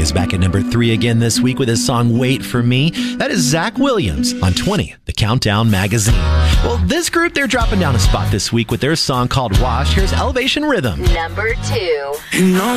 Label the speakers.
Speaker 1: is back at number 3 again this week with his song Wait For Me. That is Zach Williams on 20, the Countdown Magazine. Well, this group, they're dropping down a spot this week with their song called Wash. Here's Elevation Rhythm.
Speaker 2: Number 2.
Speaker 3: You know